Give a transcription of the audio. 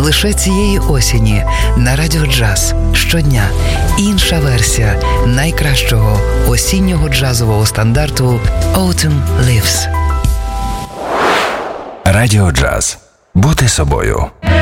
Лише цієї осені на Радіо Джаз щодня інша версія найкращого осіннього джазового стандарту Autumn Leaves. Радіо Джаз. Бути собою.